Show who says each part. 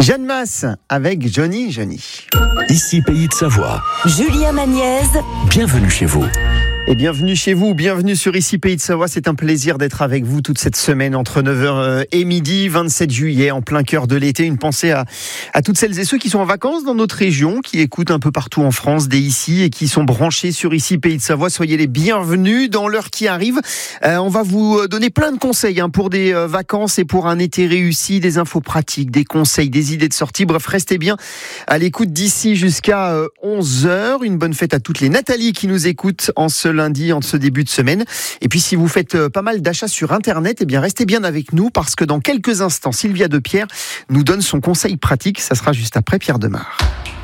Speaker 1: Jeanne Masse avec Johnny.
Speaker 2: Ici Pays de Savoie.
Speaker 3: Julien Magniez.
Speaker 2: Bienvenue chez vous.
Speaker 1: Et bienvenue chez vous, bienvenue sur Ici Pays de Savoie. C'est un plaisir d'être avec vous toute cette semaine entre 9h et midi, 27 juillet, en plein cœur de l'été. Une pensée à toutes celles et ceux qui sont en vacances dans notre région, qui écoutent un peu partout en France dès ici et qui sont branchés sur Ici Pays de Savoie. Soyez les bienvenus dans l'heure qui arrive. On va vous donner plein de conseils pour des vacances et pour un été réussi, des infos pratiques, des conseils, des idées de sortie. Bref, restez bien à l'écoute d'ici jusqu'à 11h. Une bonne fête à toutes les Nathalie qui nous écoutent en ce lundi, en ce début de semaine. Et puis si vous faites pas mal d'achats sur Internet, eh bien restez bien avec nous parce que dans quelques instants, Sylvia Depierre nous donne son conseil pratique. Ça sera juste après Pierre Demar.